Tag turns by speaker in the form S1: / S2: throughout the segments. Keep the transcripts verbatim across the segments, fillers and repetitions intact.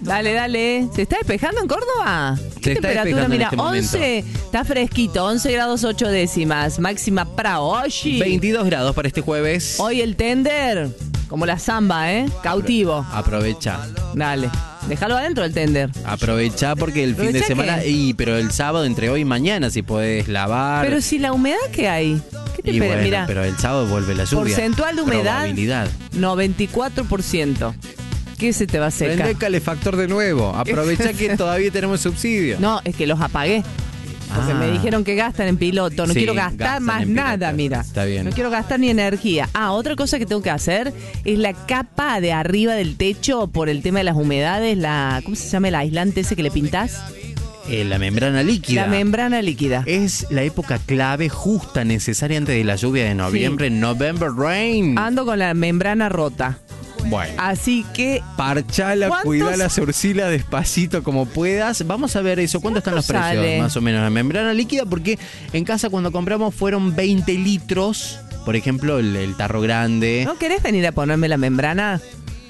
S1: Dale, dale. ¿Se está despejando en Córdoba? ¿Qué
S2: Se está
S1: temperatura?
S2: despejando en
S1: Mira,
S2: este momento.
S1: once, está fresquito, once grados ocho décimas. Máxima para hoy.
S2: veintidós grados para este jueves.
S1: Hoy el tender, como la samba, ¿eh? Cautivo.
S2: Aprovecha.
S1: Dale. Déjalo adentro el tender.
S2: Aprovecha porque el fin de
S1: ¿Aprovecha
S2: semana.
S1: qué?
S2: Y, pero el sábado, entre hoy y mañana, si podés lavar.
S1: Pero si la humedad que hay. ¿Qué te
S2: y
S1: espera?
S2: bueno,
S1: Mira,
S2: pero el sábado vuelve la lluvia.
S1: porcentual de humedad,
S2: Probabilidad.
S1: noventa y cuatro por ciento. ¿Qué se te va a
S2: Prende
S1: secar?
S2: el calefactor de nuevo. Aprovecha que todavía tenemos subsidio.
S1: No, es que los apagué. Porque
S2: Ah.
S1: me dijeron que gastan en piloto. No
S2: Sí,
S1: quiero gastar
S2: gastan
S1: más
S2: en piloto.
S1: nada, mira.
S2: Está bien.
S1: No quiero gastar ni energía. Ah, otra cosa que tengo que hacer es la capa de arriba del techo por el tema de las humedades. La, ¿cómo se llama el aislante ese que le pintás?
S2: Eh, la membrana líquida.
S1: La membrana líquida.
S2: Es la época clave, justa, necesaria antes de la lluvia de noviembre. November Rain.
S1: Ando con la membrana rota.
S2: Bueno.
S1: Así que
S2: Parchala,
S1: ¿cuántos-
S2: cuidala, Urcila, despacito como puedas. Vamos a ver eso. ¿Cuánto están los
S1: ¿Cuánto
S2: precios?
S1: sale?
S2: Más o menos la membrana líquida, porque en casa cuando compramos fueron veinte litros. Por ejemplo, el, el tarro grande.
S1: ¿no querés venir a ponerme la membrana?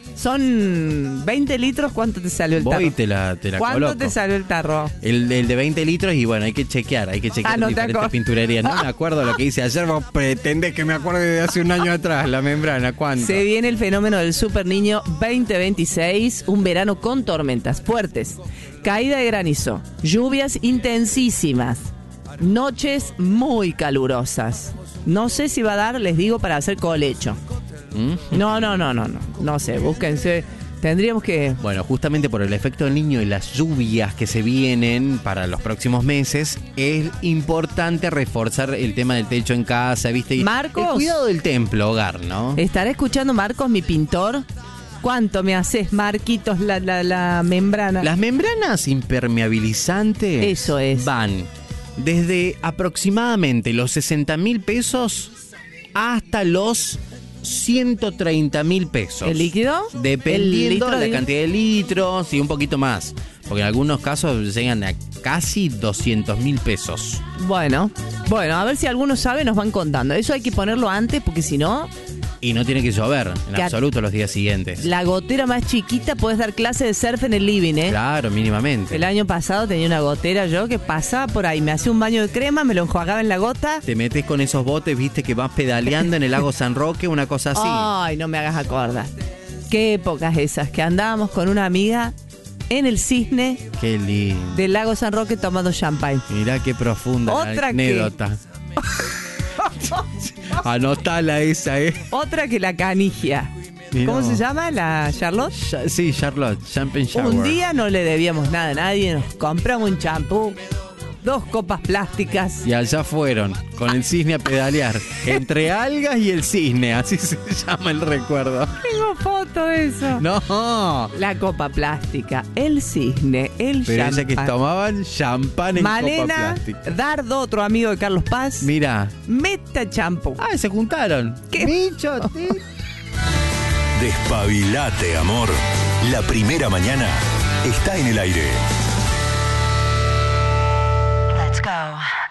S1: Son veinte litros. ¿Cuánto te salió el tarro?
S2: Voy y te la, te la
S1: ¿Cuánto
S2: coloco.
S1: te salió el tarro?
S2: El, el de veinte litros y bueno, hay que chequear, hay que chequear
S1: Ah, no te
S2: diferentes
S1: acuerdas.
S2: pinturerías. No me acuerdo lo que hice ayer, vos pretendés que me acuerde de hace un año atrás, la membrana, ¿cuánto?
S1: Se viene el fenómeno del Super Niño veinte veintiséis, un verano con tormentas fuertes, caída de granizo, lluvias intensísimas, noches muy calurosas. No sé si va a dar, les digo, para hacer colecho.
S2: ¿Mm?
S1: No, no, no, no, no, no sé, búsquense. Tendríamos que...
S2: Bueno, justamente por el efecto del niño y las lluvias que se vienen para los próximos meses, es importante reforzar el tema del techo en casa, ¿viste? Y
S1: Marcos.
S2: el cuidado del templo, hogar, ¿no?
S1: ¿Estará escuchando Marcos, mi pintor? ¿Cuánto me haces, Marquitos, la, la, la membrana?
S2: Las membranas impermeabilizantes
S1: Eso es.
S2: van desde aproximadamente los sesenta mil pesos hasta los ciento treinta mil pesos.
S1: ¿El líquido?
S2: Dependiendo
S1: ¿El litro,
S2: de la
S1: digo?
S2: cantidad de litros y un poquito más. Porque en algunos casos llegan a casi doscientos mil pesos.
S1: Bueno, bueno, a ver si alguno sabe, nos van contando. Eso hay que ponerlo antes porque si no,
S2: Y no tiene que llover en
S1: Que a-
S2: absoluto los días siguientes.
S1: la gotera más chiquita puedes dar clase de surf en el living, ¿eh?
S2: Claro, mínimamente.
S1: El año pasado tenía una gotera yo que pasaba por ahí, me hacía un baño de crema, me lo enjuagaba en la gota.
S2: Te metes con esos botes, viste, que vas pedaleando en el lago San Roque, una cosa así.
S1: Ay, no me hagas acordar. Qué épocas esas, que andábamos con una amiga en el cisne
S2: Qué lindo.
S1: del lago San Roque tomando champagne.
S2: Mirá qué profunda la
S1: Otra que-
S2: anécdota. Anotala esa, ¿eh?
S1: Otra que la canigia.
S2: Mirá
S1: ¿Cómo se
S2: vos.
S1: llama? ¿La Charlotte?
S2: Ya- sí, Charlotte, Champagne Shower.
S1: Un día no le debíamos nada a nadie, nos compramos un champú, dos copas plásticas.
S2: Y allá fueron, con el cisne a pedalear. Entre algas y el cisne, así se llama el recuerdo.
S1: Tengo foto de eso.
S2: No,
S1: La copa plástica, el cisne, el
S2: pero ella que
S1: champán.
S2: tomaban champán en copa
S1: Malena,
S2: plástica.
S1: Dardo, otro amigo de Carlos Paz,
S2: Mira.
S1: meta champú.
S2: Ah, se juntaron.
S1: ¿Qué?
S2: Micho, ti.
S3: Despabilate, amor. La primera mañana está en el aire.